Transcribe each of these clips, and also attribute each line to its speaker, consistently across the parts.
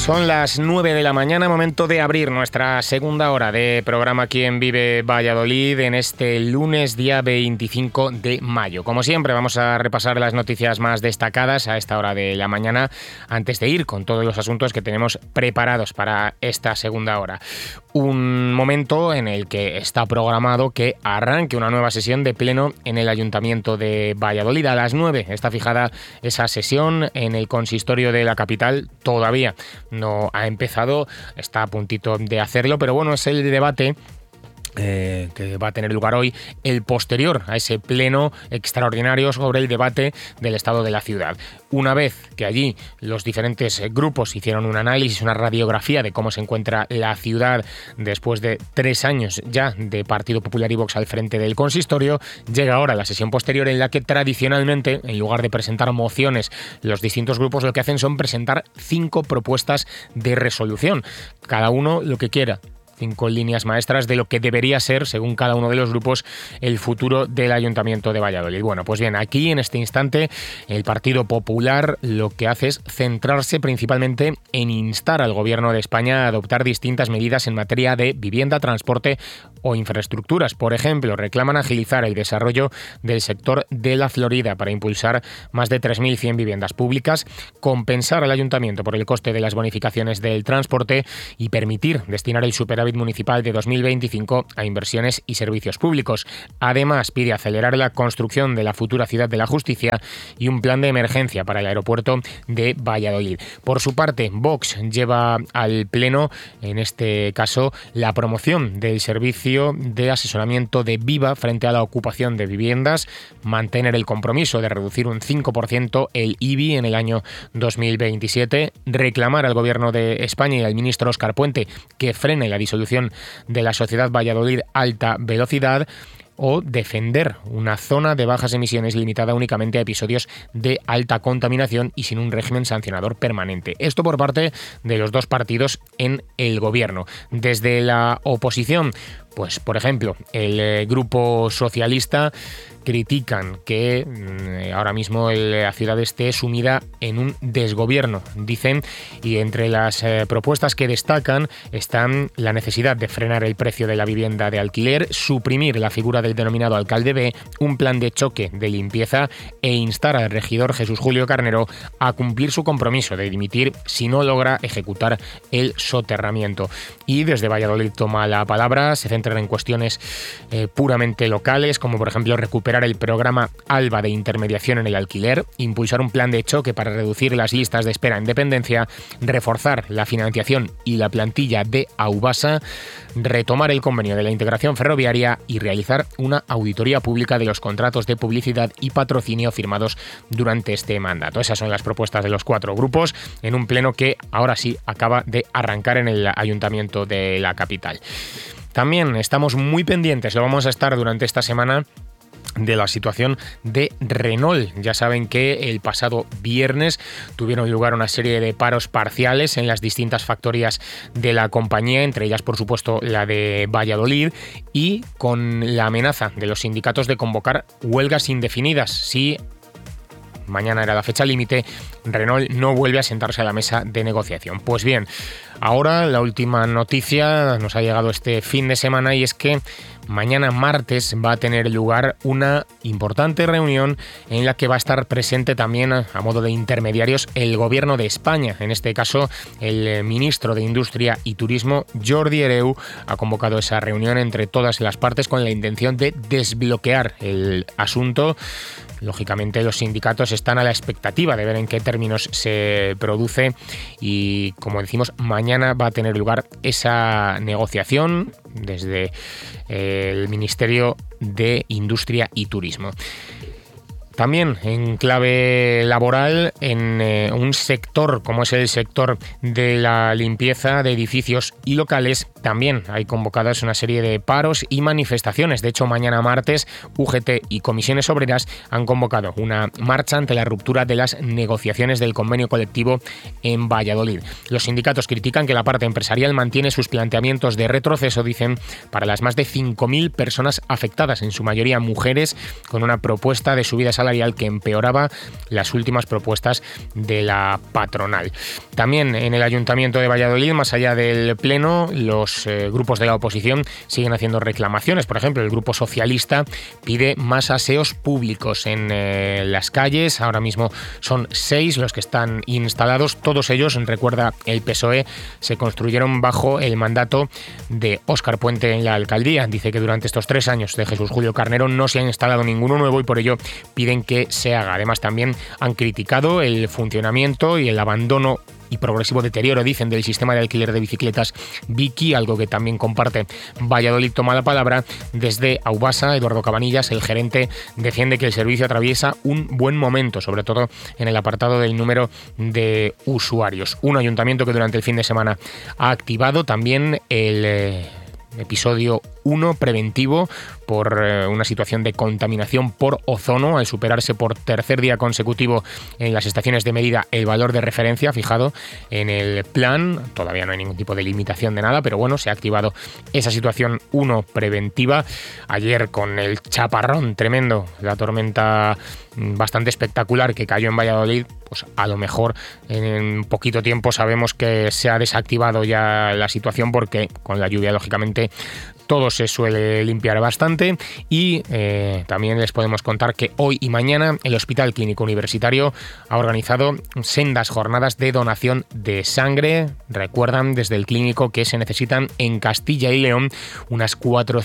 Speaker 1: Son las 9 de la mañana, momento de abrir nuestra segunda hora de programa aquí en Vive Valladolid en este lunes, día 25 de mayo. Como siempre, vamos a repasar las noticias más destacadas a esta hora de la mañana antes de ir con todos los asuntos que tenemos preparados para esta segunda hora. Un momento en el que está programado que arranque una nueva sesión de pleno en el Ayuntamiento de Valladolid. A las 9 está fijada esa sesión en el consistorio de la capital. Todavía no ha empezado, está a puntito de hacerlo, pero bueno, es el debate que va a tener lugar hoy, el posterior a ese pleno extraordinario sobre el debate del estado de la ciudad. Una vez que allí los diferentes grupos hicieron un análisis, una radiografía de cómo se encuentra la ciudad después de 3 años ya de Partido Popular y Vox al frente del consistorio, llega ahora la sesión posterior en la que tradicionalmente, en lugar de presentar mociones, los distintos grupos lo que hacen son presentar 5 propuestas de resolución, cada uno lo que quiera. 5 líneas maestras de lo que debería ser, según cada uno de los grupos, el futuro del Ayuntamiento de Valladolid. Bueno, pues bien, aquí en este instante el Partido Popular lo que hace es centrarse principalmente en instar al Gobierno de España a adoptar distintas medidas en materia de vivienda, transporte o infraestructuras. Por ejemplo, reclaman agilizar el desarrollo del sector de la Florida para impulsar más de 3.100 viviendas públicas, compensar al Ayuntamiento por el coste de las bonificaciones del transporte y permitir destinar el superávit municipal de 2025 a inversiones y servicios públicos. Además, pide acelerar la construcción de la futura Ciudad de la Justicia y un plan de emergencia para el aeropuerto de Valladolid. Por su parte, Vox lleva al Pleno, en este caso, la promoción del servicio de asesoramiento de Viva frente a la ocupación de viviendas, mantener el compromiso de reducir un 5% el IBI en el año 2027, reclamar al Gobierno de España y al ministro Óscar Puente que frene la disolución de la Sociedad Valladolid Alta Velocidad o defender una zona de bajas emisiones limitada únicamente a episodios de alta contaminación y sin un régimen sancionador permanente. Esto por parte de los dos partidos en el gobierno. Desde la oposición, pues por ejemplo, el Grupo Socialista critican que ahora mismo la ciudad esté sumida en un desgobierno, dicen, y entre las propuestas que destacan están la necesidad de frenar el precio de la vivienda de alquiler, suprimir la figura del denominado alcalde B, un plan de choque de limpieza e instar al regidor Jesús Julio Carnero a cumplir su compromiso de dimitir si no logra ejecutar el soterramiento. Y desde Valladolid toma la palabra, se centran en cuestiones puramente locales, como por ejemplo recuperar el programa ALBA de intermediación en el alquiler, impulsar un plan de choque para reducir las listas de espera en dependencia, reforzar la financiación y la plantilla de Aubasa, retomar el convenio de la integración ferroviaria y realizar una auditoría pública de los contratos de publicidad y patrocinio firmados durante este mandato. Esas son las propuestas de los 4 grupos en un pleno que ahora sí acaba de arrancar en el Ayuntamiento de la capital. También estamos muy pendientes, lo vamos a estar durante esta semana, de la situación de Renault. Ya saben que el pasado viernes tuvieron lugar una serie de paros parciales en las distintas factorías de la compañía, entre ellas por supuesto la de Valladolid, y con la amenaza de los sindicatos de convocar huelgas indefinidas si mañana era la fecha límite, Renault no vuelve a sentarse a la mesa de negociación. Pues bien, ahora la última noticia nos ha llegado este fin de semana y es que mañana martes va a tener lugar una importante reunión en la que va a estar presente también a modo de intermediarios el Gobierno de España. En este caso, el ministro de Industria y Turismo, Jordi Hereu, ha convocado esa reunión entre todas las partes con la intención de desbloquear el asunto. Lógicamente, los sindicatos están a la expectativa de ver en qué términos se produce y, como decimos, mañana va a tener lugar esa negociación desde el Ministerio de Industria y Turismo. También en clave laboral, en un sector como es el sector de la limpieza de edificios y locales, también hay convocadas una serie de paros y manifestaciones. De hecho, mañana martes, UGT y Comisiones Obreras han convocado una marcha ante la ruptura de las negociaciones del convenio colectivo en Valladolid. Los sindicatos critican que la parte empresarial mantiene sus planteamientos de retroceso, dicen, para las más de 5.000 personas afectadas, en su mayoría mujeres, con una propuesta de subidas salariales salarial que empeoraba las últimas propuestas de la patronal. También en el Ayuntamiento de Valladolid, más allá del Pleno, los grupos de la oposición siguen haciendo reclamaciones. Por ejemplo, el Grupo Socialista pide más aseos públicos en las calles. Ahora mismo son 6 los que están instalados. Todos ellos, recuerda el PSOE, se construyeron bajo el mandato de Óscar Puente en la alcaldía. Dice que durante estos 3 años de Jesús Julio Carnero no se ha instalado ninguno nuevo y por ello piden que se haga. Además, también han criticado el funcionamiento y el abandono y progresivo deterioro, dicen, del sistema de alquiler de bicicletas Biki, algo que también comparte Valladolid. Toma la palabra desde Aubasa. Eduardo Cabanillas, el gerente, defiende que el servicio atraviesa un buen momento, sobre todo en el apartado del número de usuarios. Un ayuntamiento que durante el fin de semana ha activado también el episodio 1 preventivo por una situación de contaminación por ozono, al superarse por tercer día consecutivo en las estaciones de medida el valor de referencia fijado en el plan. Todavía no hay ningún tipo de limitación de nada, pero bueno, se ha activado esa situación 1 preventiva. Ayer, con el chaparrón tremendo, la tormenta bastante espectacular que cayó en Valladolid, pues a lo mejor en poquito tiempo sabemos que se ha desactivado ya la situación, porque con la lluvia, lógicamente, todo se suele limpiar bastante. Y también les podemos contar que hoy y mañana el Hospital Clínico Universitario ha organizado sendas jornadas de donación de sangre. Recuerdan desde el clínico que se necesitan en Castilla y León unas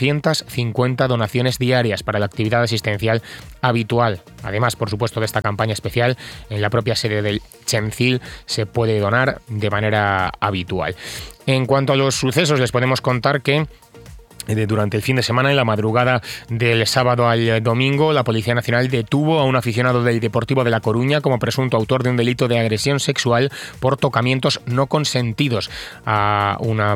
Speaker 1: 450 donaciones diarias para la actividad asistencial habitual. Además, por supuesto, de esta campaña especial, en la propia sede del Chemcil se puede donar de manera habitual. En cuanto a los sucesos, les podemos contar que durante el fin de semana, en la madrugada del sábado al domingo, la Policía Nacional detuvo a un aficionado del Deportivo de La Coruña como presunto autor de un delito de agresión sexual por tocamientos no consentidos a una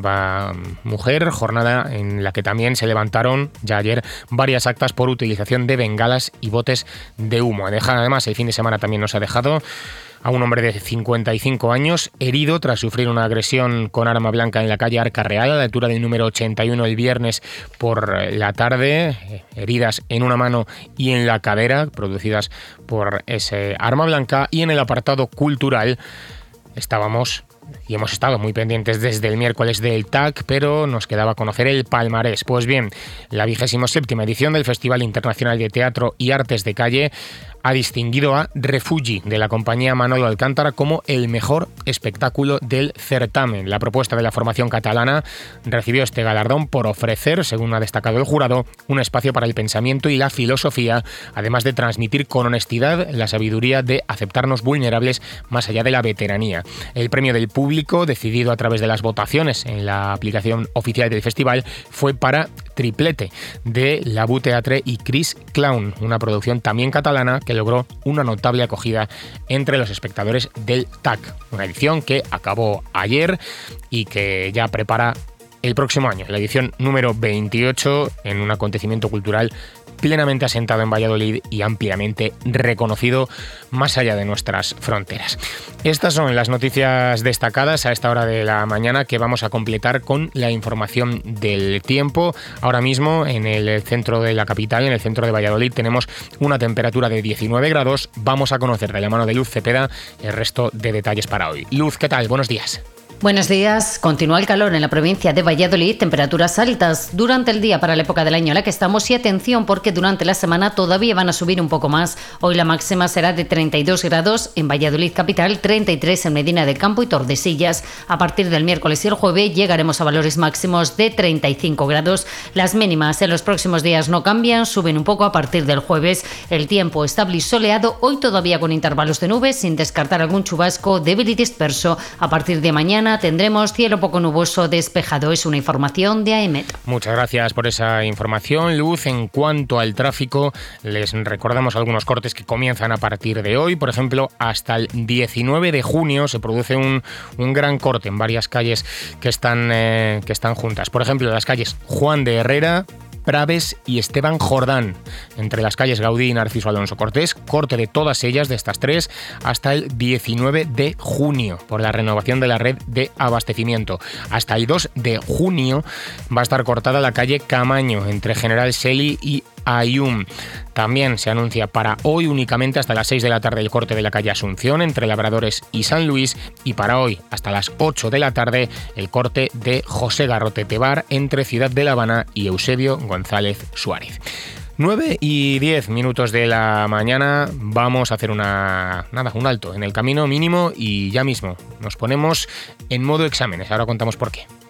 Speaker 1: mujer, jornada en la que también se levantaron ya ayer varias actas por utilización de bengalas y botes de humo. Además, el fin de semana también nos ha dejado a un hombre de 55 años herido tras sufrir una agresión con arma blanca en la calle Arca Real, a la altura del número 81, el viernes por la tarde. Heridas en una mano y en la cadera, producidas por ese arma blanca. Y en el apartado cultural estábamos y hemos estado muy pendientes desde el miércoles del TAC, pero nos quedaba conocer el palmarés. Pues bien, la 27ª edición del Festival Internacional de Teatro y Artes de Calle ha distinguido a Refugi, de la compañía Manolo Alcántara, como el mejor espectáculo del certamen. La propuesta de la formación catalana recibió este galardón por ofrecer, según ha destacado el jurado, un espacio para el pensamiento y la filosofía, además de transmitir con honestidad la sabiduría de aceptarnos vulnerables más allá de la veteranía. El premio del público, decidido a través de las votaciones en la aplicación oficial del festival, fue para Triplete, de Labu Teatre y Chris Clown, una producción también catalana que logró una notable acogida entre los espectadores del TAC. Una edición que acabó ayer y que ya prepara el próximo año, la edición número 28, en un acontecimiento cultural plenamente asentado en Valladolid y ampliamente reconocido más allá de nuestras fronteras. Estas son las noticias destacadas a esta hora de la mañana, que vamos a completar con la información del tiempo. Ahora mismo, en el centro de la capital, en el centro de Valladolid, tenemos una temperatura de 19 grados. Vamos a conocer de la mano de Luz Cepeda el resto de detalles para hoy. Luz, ¿qué tal? Buenos días.
Speaker 2: Buenos días. Continúa el calor en la provincia de Valladolid, temperaturas altas durante el día para la época del año en la que estamos, y atención porque durante la semana todavía van a subir un poco más. Hoy la máxima será de 32 grados en Valladolid capital, 33 en Medina del Campo y Tordesillas. A partir del miércoles y el jueves llegaremos a valores máximos de 35 grados. Las mínimas en los próximos días no cambian, suben un poco a partir del jueves. El tiempo estable y soleado, hoy todavía con intervalos de nubes, sin descartar algún chubasco débil y disperso. A partir de mañana tendremos cielo poco nuboso despejado. Es una información de AEMET.
Speaker 1: Muchas gracias por esa información, Luz. En cuanto al tráfico, les recordamos algunos cortes que comienzan a partir de hoy. Por ejemplo, hasta el 19 de junio se produce un gran corte en varias calles que están juntas. Por ejemplo, las calles Juan de Herrera, Praves y Esteban Jordán. Entre las calles Gaudí y Narciso Alonso Cortés, corte de todas ellas, de estas tres, hasta el 19 de junio, por la renovación de la red de abastecimiento. Hasta el 2 de junio va a estar cortada la calle Camaño, entre General Sely y Ayun. También se anuncia para hoy únicamente hasta las 6 de la tarde el corte de la calle Asunción entre Labradores y San Luis, y para hoy hasta las 8 de la tarde el corte de José Garrote Tebar entre Ciudad de La Habana y Eusebio González Suárez. 9:10 de la mañana, vamos a hacer un alto en el camino mínimo y ya mismo nos ponemos en modo exámenes. Ahora contamos por qué.